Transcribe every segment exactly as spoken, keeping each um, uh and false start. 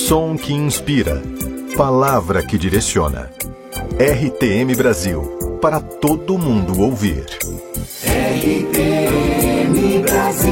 Som que inspira. Palavra que direciona. R T M Brasil. Para todo mundo ouvir. R T M Brasil.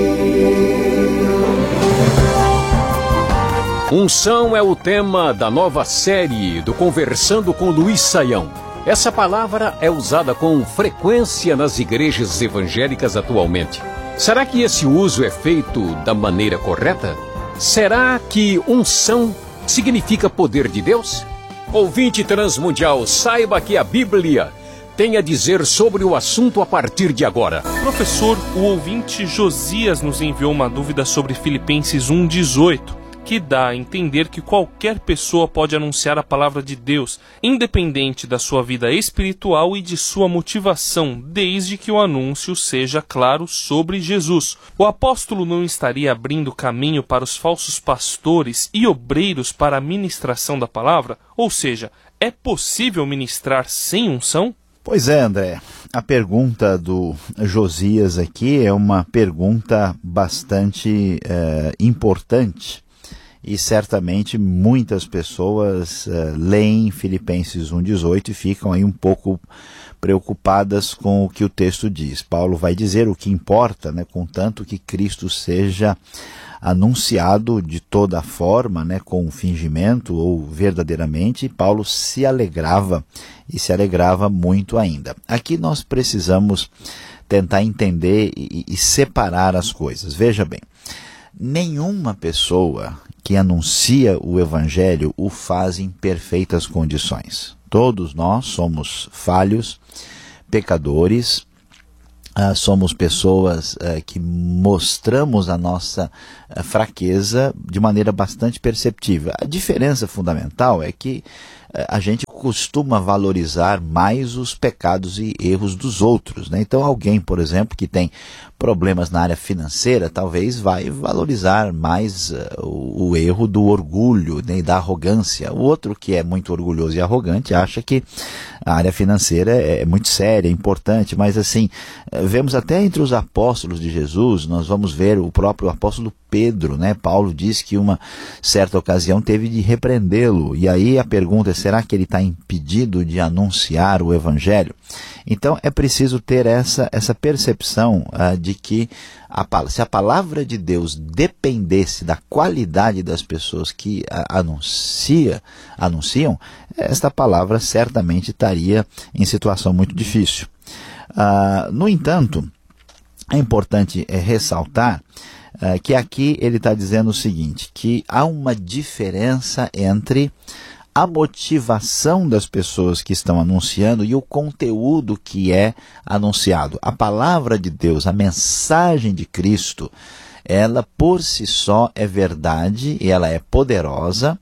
Unção é o tema da nova série do Conversando com Luiz Saião. Essa palavra é usada com frequência nas igrejas evangélicas atualmente. Será que esse uso é feito da maneira correta? Será que unção significa poder de Deus? Ouvinte transmundial, saiba que a Bíblia tem a dizer sobre o assunto a partir de agora. Professor, o ouvinte Josias nos enviou uma dúvida sobre Filipenses um, dezoito, que dá a entender que qualquer pessoa pode anunciar a palavra de Deus, independente da sua vida espiritual e de sua motivação, desde que o anúncio seja claro sobre Jesus. O apóstolo não estaria abrindo caminho para os falsos pastores e obreiros para a ministração da palavra? Ou seja, é possível ministrar sem unção? Pois é, André, a pergunta do Josias aqui é uma pergunta bastante é, importante e certamente muitas pessoas é, leem Filipenses um, dezoito e ficam aí um pouco preocupadas com o que o texto diz. Paulo vai dizer o que importa, né, contanto que Cristo seja anunciado de toda forma, né, com fingimento ou verdadeiramente, e Paulo se alegrava e se alegrava muito ainda. Aqui nós precisamos tentar entender e, e separar as coisas. Veja bem, nenhuma pessoa que anuncia o Evangelho o faz em perfeitas condições. Todos nós somos falhos, pecadores, Uh, somos pessoas uh, que mostramos a nossa uh, fraqueza de maneira bastante perceptível. A diferença fundamental é que uh, a gente costuma valorizar mais os pecados e erros dos outros, né? Então alguém, por exemplo, que tem problemas na área financeira, talvez vai valorizar mais uh, o, o erro do orgulho, né, e da arrogância. O outro que é muito orgulhoso e arrogante acha que a área financeira é, é muito séria, é importante, mas assim, vemos até entre os apóstolos de Jesus, nós vamos ver o próprio apóstolo Pedro, né? Paulo diz que uma certa ocasião teve de repreendê-lo, e aí a pergunta é, será que ele está impedido de anunciar o Evangelho? Então é preciso ter essa, essa percepção uh, de que a, se a palavra de Deus dependesse da qualidade das pessoas que uh, anuncia, anunciam, esta palavra certamente estaria em situação muito difícil. Uh, no entanto, é importante é, ressaltar uh, que aqui ele está dizendo o seguinte, que há uma diferença entre a motivação das pessoas que estão anunciando e o conteúdo que é anunciado. A palavra de Deus, a mensagem de Cristo, ela por si só é verdade e ela é poderosa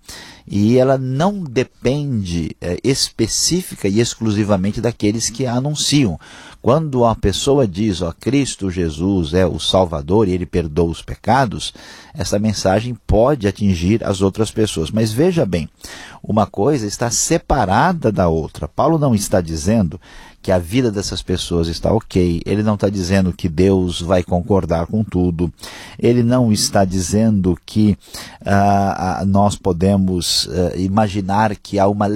e ela não depende é, específica e exclusivamente daqueles que a anunciam. Quando a pessoa diz, ó, Cristo Jesus é o Salvador e ele perdoa os pecados, essa mensagem pode atingir as outras pessoas. Mas veja bem, uma coisa está separada da outra. Paulo não está dizendo que a vida dessas pessoas está ok, ele não está dizendo que Deus vai concordar com tudo, ele não está dizendo que uh, nós podemos uh, imaginar que há uma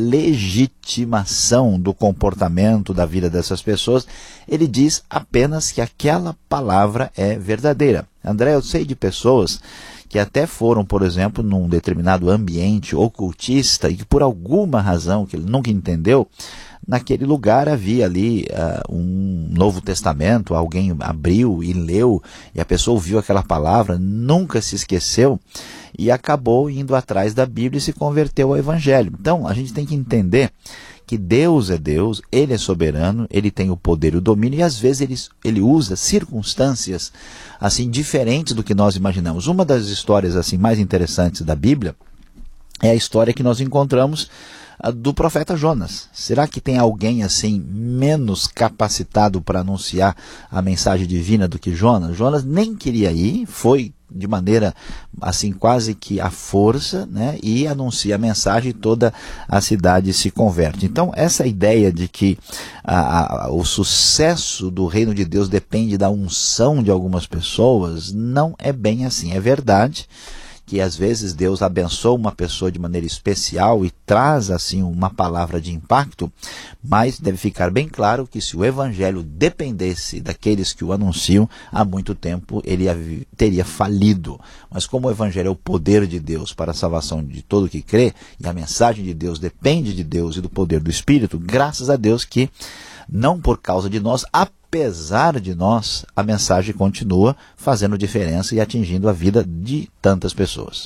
legitimação do comportamento da vida dessas pessoas. Ele diz apenas que aquela palavra é verdadeira. André, eu sei de pessoas que até foram, por exemplo, num determinado ambiente ocultista e que por alguma razão que ele nunca entendeu, naquele lugar havia ali uh, um Novo Testamento, alguém abriu e leu, e a pessoa ouviu aquela palavra, nunca se esqueceu, e acabou indo atrás da Bíblia e se converteu ao Evangelho. Então, a gente tem que entender que Deus é Deus, Ele é soberano, Ele tem o poder e o domínio, e às vezes ele, ele usa circunstâncias assim diferentes do que nós imaginamos. Uma das histórias assim mais interessantes da Bíblia é a história que nós encontramos do profeta Jonas. Será que tem alguém assim menos capacitado para anunciar a mensagem divina do que Jonas? Jonas nem queria ir, foi de maneira assim quase que à força, né, e anuncia a mensagem e toda a cidade se converte. Então essa ideia de que a, a, o sucesso do reino de Deus depende da unção de algumas pessoas não é bem assim. É verdade que às vezes Deus abençoa uma pessoa de maneira especial e traz assim uma palavra de impacto, mas deve ficar bem claro que se o evangelho dependesse daqueles que o anunciam, há muito tempo ele teria falido. Mas como o evangelho é o poder de Deus para a salvação de todo que crê, e a mensagem de Deus depende de Deus e do poder do Espírito, graças a Deus que, não por causa de nós, apesar de nós, a mensagem continua fazendo diferença e atingindo a vida de tantas pessoas.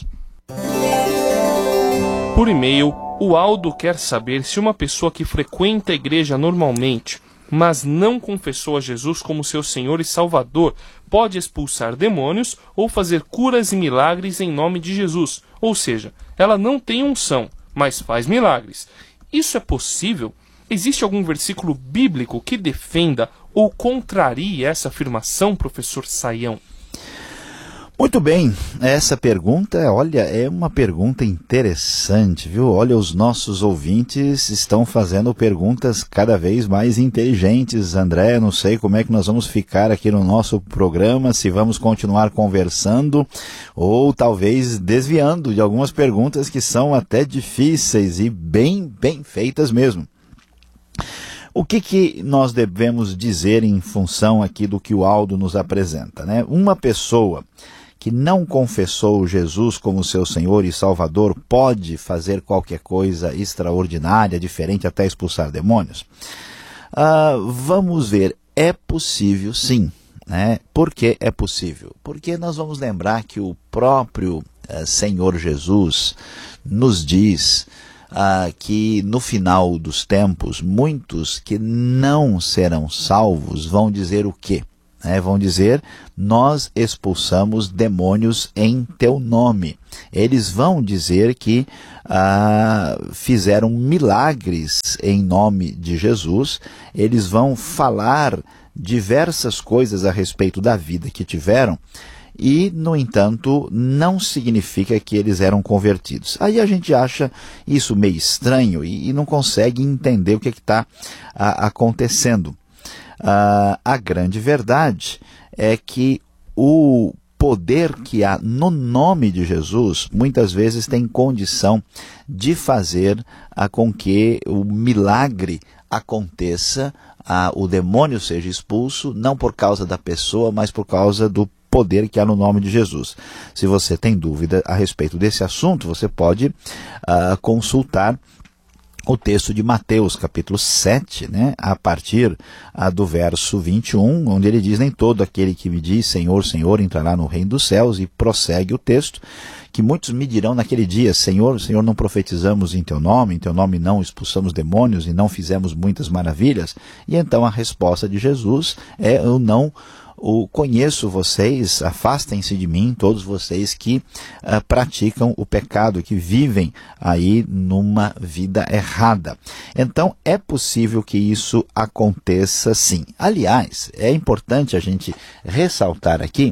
Por e-mail, o Aldo quer saber se uma pessoa que frequenta a igreja normalmente, mas não confessou a Jesus como seu Senhor e Salvador, pode expulsar demônios ou fazer curas e milagres em nome de Jesus. Ou seja, ela não tem unção, mas faz milagres. Isso é possível? Existe algum versículo bíblico que defenda ou contrarie essa afirmação, professor Saião? Muito bem, essa pergunta, olha, é uma pergunta interessante, viu? Olha, os nossos ouvintes estão fazendo perguntas cada vez mais inteligentes. André, não sei como é que nós vamos ficar aqui no nosso programa, se vamos continuar conversando ou talvez desviando de algumas perguntas que são até difíceis e bem, bem feitas mesmo. O que, que nós devemos dizer em função aqui do que o Aldo nos apresenta, né? Uma pessoa que não confessou Jesus como seu Senhor e Salvador pode fazer qualquer coisa extraordinária, diferente, até expulsar demônios? Ah, vamos ver, é possível sim. Né? Por que é possível? Porque nós vamos lembrar que o próprio eh, Senhor Jesus nos diz ah, que no final dos tempos, muitos que não serão salvos vão dizer o quê? É, vão dizer, nós expulsamos demônios em teu nome. Eles vão dizer que ah, fizeram milagres em nome de Jesus. Eles vão falar diversas coisas a respeito da vida que tiveram e, no entanto, não significa que eles eram convertidos. Aí a gente acha isso meio estranho e, e não consegue entender o que está acontecendo. Uh, a grande verdade é que o poder que há no nome de Jesus muitas vezes tem condição de fazer uh, com que o milagre aconteça, uh, o demônio seja expulso, não por causa da pessoa, mas por causa do poder que há no nome de Jesus. Se você tem dúvida a respeito desse assunto, você pode uh, consultar o texto de Mateus, capítulo sete, né, a partir a, do verso vinte e um, onde ele diz, nem todo aquele que me diz Senhor, Senhor, entrará no reino dos céus, e prossegue o texto, que muitos me dirão naquele dia, Senhor, Senhor, não profetizamos em teu nome, em teu nome não expulsamos demônios e não fizemos muitas maravilhas? E então a resposta de Jesus é, eu não o conheço vocês, afastem-se de mim, todos vocês que uh, praticam o pecado, que vivem aí numa vida errada. Então, é possível que isso aconteça sim. Aliás, é importante a gente ressaltar aqui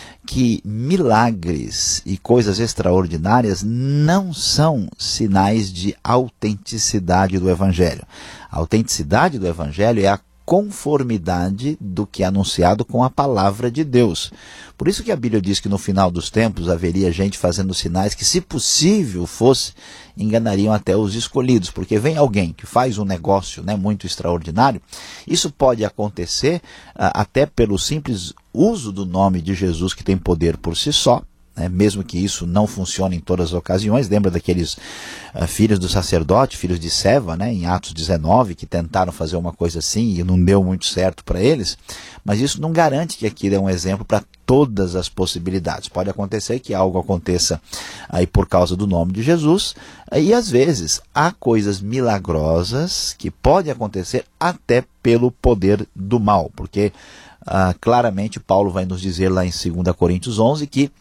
que milagres e coisas extraordinárias não são sinais de autenticidade do Evangelho. A autenticidade do Evangelho é a conformidade do que é anunciado com a palavra de Deus. Por isso que a Bíblia diz que no final dos tempos haveria gente fazendo sinais que, se possível fosse, enganariam até os escolhidos, porque vem alguém que faz um negócio, né, muito extraordinário. Isso pode acontecer uh, até pelo simples uso do nome de Jesus, que tem poder por si só, né, mesmo que isso não funcione em todas as ocasiões. Lembra daqueles uh, filhos do sacerdote, filhos de Seva, né, em Atos dezenove, que tentaram fazer uma coisa assim e não deu muito certo para eles? Mas isso não garante que aquilo é um exemplo para todas as possibilidades. Pode acontecer que algo aconteça aí por causa do nome de Jesus, e às vezes há coisas milagrosas que podem acontecer até pelo poder do mal, porque uh, claramente Paulo vai nos dizer lá em dois Coríntios onze que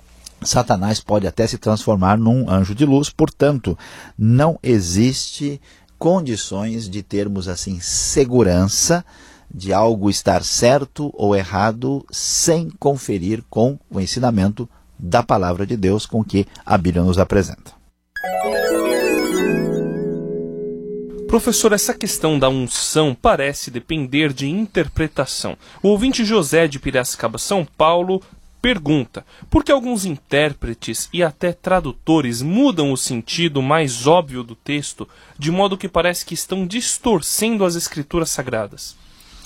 Satanás pode até se transformar num anjo de luz. Portanto, não existe condições de termos assim segurança de algo estar certo ou errado sem conferir com o ensinamento da palavra de Deus com que a Bíblia nos apresenta. Professor, essa questão da unção parece depender de interpretação. O ouvinte José de Piracicaba, São Paulo, Pergunta: por que alguns intérpretes e até tradutores mudam o sentido mais óbvio do texto, de modo que parece que estão distorcendo as escrituras sagradas?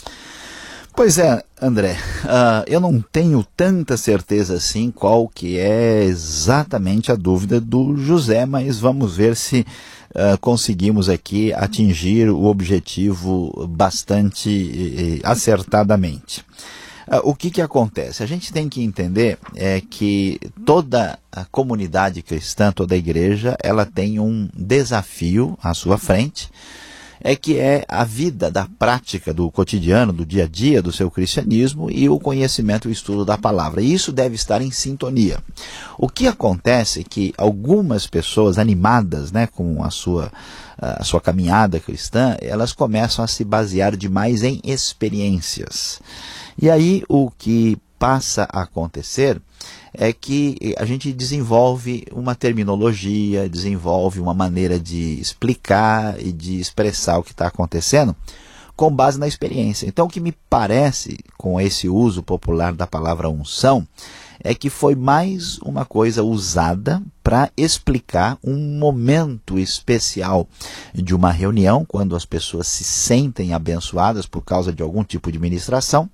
Pois é, André, uh, eu não tenho tanta certeza assim qual que é exatamente a dúvida do José, mas vamos ver se uh, conseguimos aqui atingir o objetivo bastante uh, acertadamente. Uh, o que que acontece? A gente tem que entender é que toda a comunidade cristã, toda a igreja, ela tem um desafio à sua frente, é que é a vida da prática do cotidiano, do dia a dia do seu cristianismo e o conhecimento e o estudo da palavra. E isso deve estar em sintonia. O que acontece é que algumas pessoas animadas, né, com a sua, a sua caminhada cristã, elas começam a se basear demais em experiências. E aí o que passa a acontecer é que a gente desenvolve uma terminologia, desenvolve uma maneira de explicar e de expressar o que está acontecendo com base na experiência. Então o que me parece com esse uso popular da palavra unção é que foi mais uma coisa usada para explicar um momento especial de uma reunião, quando as pessoas se sentem abençoadas por causa de algum tipo de ministração.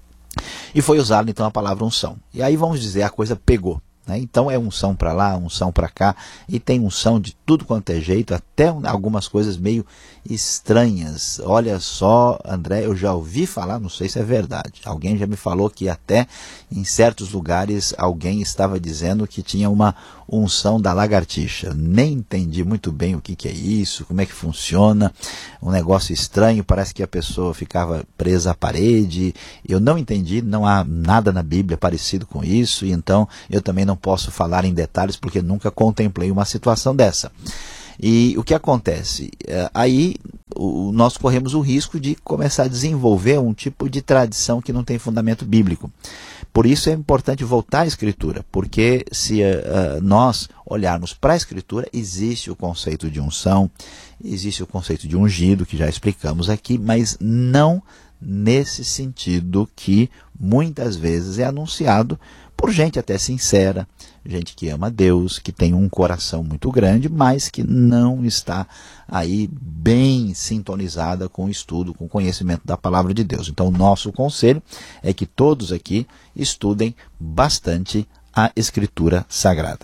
E foi usada então a palavra unção. E aí vamos dizer, a coisa pegou. Né? Então é unção para lá, unção para cá, e tem unção de tudo quanto é jeito, até algumas coisas meio estranhas. Olha só, André, eu já ouvi falar, não sei se é verdade, alguém já me falou que até em certos lugares alguém estava dizendo que tinha uma unção da lagartixa. Nem entendi muito bem o que, que é isso, como é que funciona, um negócio estranho, parece que a pessoa ficava presa à parede. Eu não entendi, não há nada na Bíblia parecido com isso, e então eu também não posso falar em detalhes porque nunca contemplei uma situação dessa. E o que acontece? Aí o, nós corremos o risco de começar a desenvolver um tipo de tradição que não tem fundamento bíblico. Por isso é importante voltar à Escritura, porque se uh, nós olharmos para a Escritura, existe o conceito de unção, existe o conceito de ungido, que já explicamos aqui, mas não nesse sentido que muitas vezes é anunciado por gente até sincera, gente que ama Deus, que tem um coração muito grande, mas que não está aí bem sintonizada com o estudo, com o conhecimento da palavra de Deus. Então o nosso conselho é que todos aqui estudem bastante a Escritura Sagrada.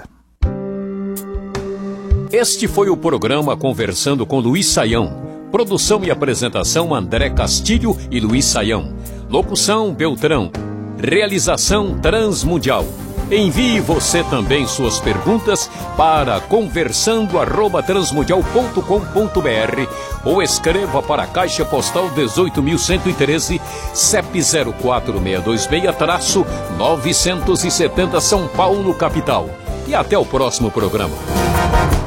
Este foi o programa Conversando com Luiz Saião. Produção e apresentação André Castilho e Luiz Saião. Locução Beltrão. Realização Transmundial. Envie você também suas perguntas para conversando arroba transmundial ponto com ponto br ou escreva para a Caixa Postal dezoito mil cento e treze, C E P zero quatro seis dois seis, novecentos e setenta São Paulo, capital. E até o próximo programa.